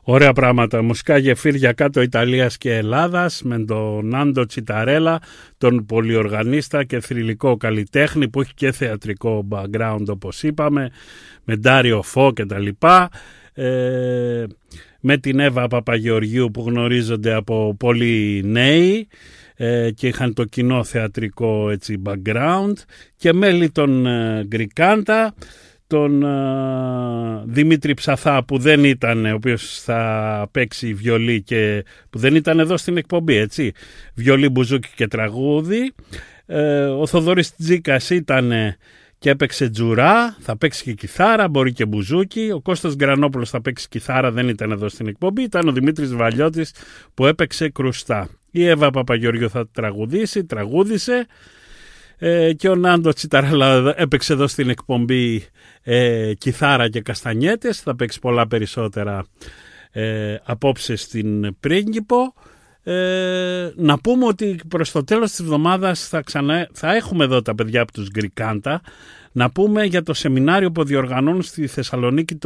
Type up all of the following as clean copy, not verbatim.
Ωραία πράγματα, μουσικά γεφύρια κάτω Ιταλίας και Ελλάδας με τον Νάντο Τσιταρέλα, τον πολυοργανίστα και θρυλικό καλλιτέχνη που έχει και θεατρικό background όπως είπαμε, με Ντάριο Φω και τα λοιπά, με την Εύα Παπαγεωργίου που γνωρίζονται από πολύ νέοι και είχαν το κοινό θεατρικό έτσι, background, και μέλη των Γκρικάντα, τον Δημήτρη Ψαθά που δεν ήταν, ο οποίος θα παίξει βιολί και που δεν ήταν εδώ στην εκπομπή, έτσι, βιολί, μπουζούκι και τραγούδι. Ο Θοδωρής Τζίκας ήταν και έπαιξε τζουρά, θα παίξει και κιθάρα, μπορεί και μπουζούκι. Ο Κώστας Γκρανόπουλος θα παίξει κιθάρα, δεν ήταν εδώ στην εκπομπή. Ήταν ο Δημήτρης Βαλιώτης που έπαιξε κρουστά. Η Εύα Παπαγεωργίου θα τραγουδήσει, τραγούδισε. Και ο Νάντο Τσιταρέλα έπαιξε εδώ στην εκπομπή κιθάρα και καστανιέτες. Θα παίξει πολλά περισσότερα απόψε στην Πρίγκιπο. Να πούμε ότι προς το τέλος της εβδομάδας θα έχουμε εδώ τα παιδιά από τους Γκρικάντα. Να πούμε για το σεμινάριο που διοργανώνουν στη Θεσσαλονίκη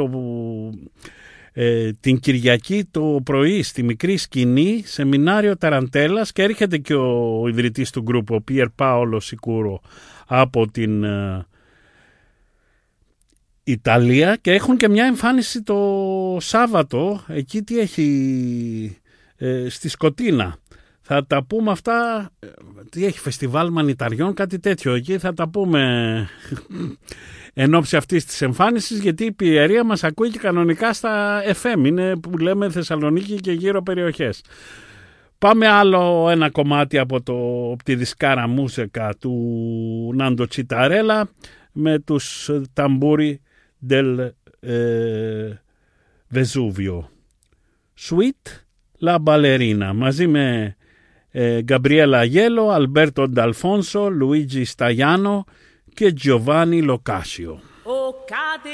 την Κυριακή το πρωί στη Μικρή Σκηνή, σεμινάριο Ταραντέλας, και έρχεται και ο ιδρυτής του γκρουπ, ο Πιερ Πάολο Σικούρο από την Ιταλία, και έχουν και μια εμφάνιση το Σάββατο εκεί, τι έχει, στη Σκοτίνα. Θα τα πούμε αυτά, τι έχει, φεστιβάλ μανιταριών, κάτι τέτοιο εκεί, θα τα πούμε εν ώψη αυτής της εμφάνισης, γιατί η πιερία μας ακούει και κανονικά στα FM, είναι που λέμε Θεσσαλονίκη και γύρω περιοχές. Πάμε άλλο ένα κομμάτι από τη δισκάρα μουσικά του Νάντο Τσιταρέλα με τους Ταμπούρι del Vesuvio. Sweet La Ballerina, μαζί με Γκαμπριέλα Αγέλο, Αλμπέρτο Νταλφόνσο, Λουίτζι Σταγιάνο και Giovanni Locascio.